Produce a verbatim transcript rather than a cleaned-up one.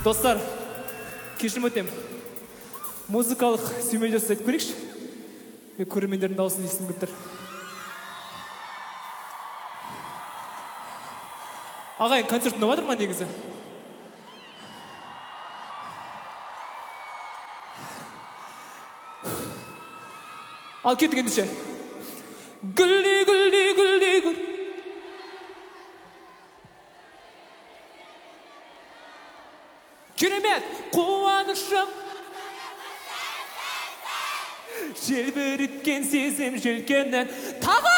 Достар, кешірім өтем. Музыкалық сүймей жасайды көрекші. Мен көрермендердің дауысын естігім келіп тұр. Ағайын, концерт ұнап жатыр ма негізі? Ал кеттік ендеше. Гүлді, гүлді, гүлді, гүл. Керемет, қуанышым. Желбіріккен сезім желкеннен тағы